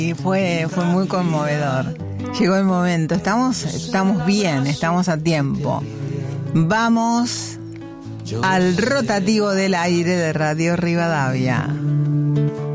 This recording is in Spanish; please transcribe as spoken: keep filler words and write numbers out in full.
Y fue, fue muy conmovedor. Llegó el momento, estamos, estamos bien, estamos a tiempo. Vamos al rotativo del aire de Radio Rivadavia.